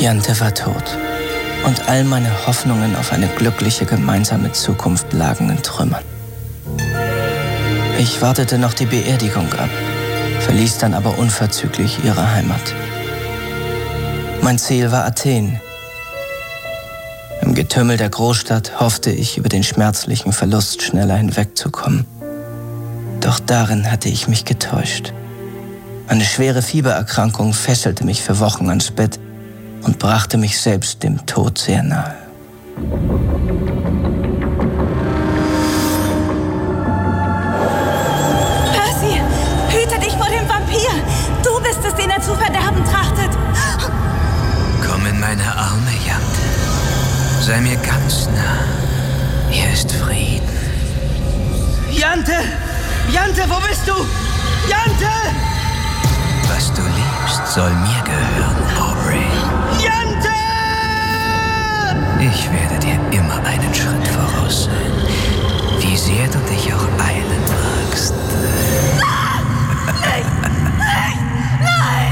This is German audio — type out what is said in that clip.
Jante war tot. Und all meine Hoffnungen auf eine glückliche gemeinsame Zukunft lagen in Trümmern. Ich wartete noch die Beerdigung ab, verließ dann aber unverzüglich ihre Heimat. Mein Ziel war Athen. Im Getümmel der Großstadt hoffte ich, über den schmerzlichen Verlust schneller hinwegzukommen. Doch darin hatte ich mich getäuscht. Eine schwere Fiebererkrankung fesselte mich für Wochen ans Bett und brachte mich selbst dem Tod sehr nahe. Percy, hüte dich vor dem Vampir! Du bist es, den er zu verderben trachtet! Komm in meine Arme, Jante. Sei mir ganz nah. Hier ist Frieden. Jante! Jante, wo bist du? Jante! Was du liebst, soll mir gehören.